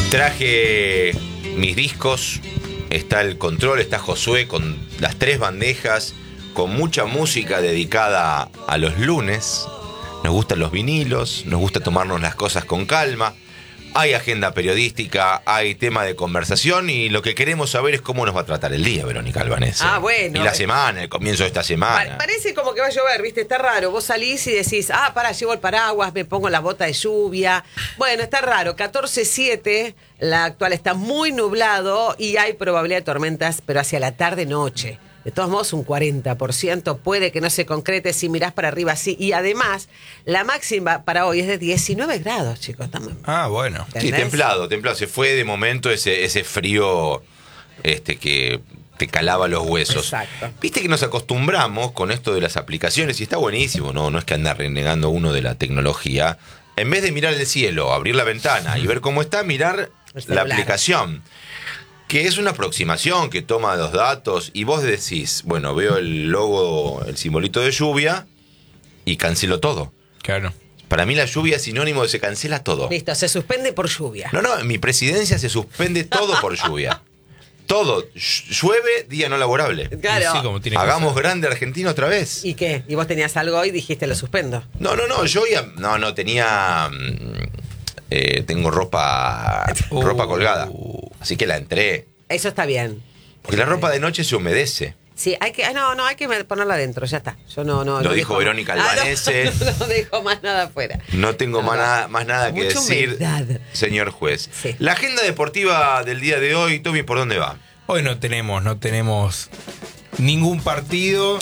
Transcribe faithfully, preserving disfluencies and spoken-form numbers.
Traje mis discos, está el control, está Josué con las tres bandejas, con mucha música dedicada a los lunes. Nos gustan los vinilos, nos gusta tomarnos las cosas con calma. Hay agenda periodística, hay tema de conversación y lo que queremos saber es cómo nos va a tratar el día, Verónica Albanese. Ah, bueno. Y la semana, el comienzo de esta semana. Pa- parece como que va a llover, ¿viste? Está raro. Vos salís y decís, ah, pará, llevo el paraguas, me pongo las botas de lluvia. Bueno, está raro. catorce siete, la actual está muy nublado y hay probabilidad de tormentas, pero hacia la tarde-noche. De todos modos, un cuarenta por ciento puede que no se concrete si mirás para arriba así. Y además, la máxima para hoy es de diecinueve grados, chicos. Estamos... Ah, bueno. Sí, templado, templado. Se fue de momento ese, ese frío este, que te calaba los huesos. Exacto. Viste que nos acostumbramos con esto de las aplicaciones y está buenísimo, ¿no? No es que anda renegando uno de la tecnología. En vez de mirar el cielo, abrir la ventana y ver cómo está, mirar la aplicación. Que es una aproximación que toma los datos y vos decís, bueno, veo el logo, el simbolito de lluvia y cancelo todo. Claro. Para mí la lluvia es sinónimo de se cancela todo. Listo, se suspende por lluvia. No, no, en mi presidencia se suspende todo por lluvia. Todo. Llueve, día no laborable. Claro. Sí, como tiene Hagamos cosas. grande Argentina otra vez. ¿Y qué? ¿Y vos tenías algo hoy y dijiste lo suspendo? No, no, no, yo ya... No, no, tenía... mm, eh, tengo ropa, Uh. ropa colgada. Así que la entré. Eso está bien. Porque la ropa de noche se humedece. Sí, hay que, ah, no, no, hay que ponerla adentro, ya está. Yo no, no. Lo no dijo dejo- Verónica Ah, no, Albanese. No, no dejo más nada afuera. No tengo No, más, no. nada, más nada que Mucha decir, humedad. señor juez. Sí. La agenda deportiva del día de hoy, Tommy, ¿por dónde va? Hoy no tenemos, no tenemos ningún partido.